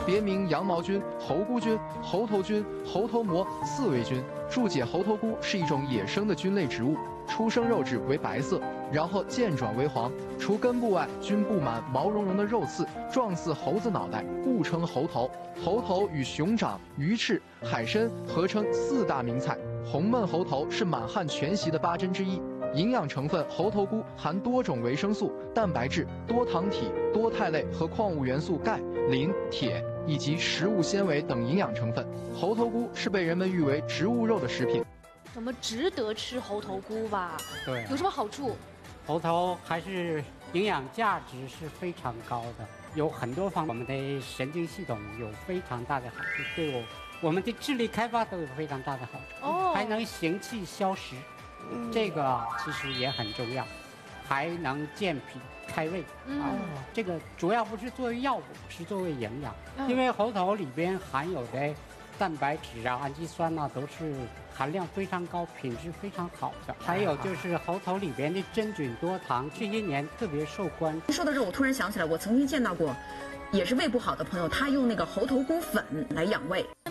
别名羊毛菌、猴菇菌、猴头菌、猴头膜、刺猬菌。注解：猴头菇是一种野生的菌类植物，出生肉质为白色，然后渐转为黄。除根部外，均布满毛茸茸的肉刺，状似猴子脑袋，故称猴头。猴头与熊掌、鱼翅、海参合称4大名菜。红焖猴头是满汉全席的8珍之一。营养成分：猴头菇含多种维生素、蛋白质、多糖体、多肽类和矿物元素钙、磷、铁以及食物纤维等营养成分。猴头菇是被人们誉为植物肉的食品。 我们值得吃猴头菇吧？ 对， 有什么好处？ 猴头还是营养价值是非常高的，有很多方面，我们的神经系统有非常大的好处，对我们的智力开发都有非常大的好处。 哦， 还能行气消食。这个其实也很重要，还能健脾开胃。这个主要不是作为药物，是作为营养。因为猴头里边含有的蛋白质啊、氨基酸啊，都是含量非常高、品质非常好的。还有就是猴头里边的真菌多糖，这些年特别受关注。 说到这，我突然想起来，我曾经见到过，也是胃不好的朋友，他用那个猴头菇粉来养胃。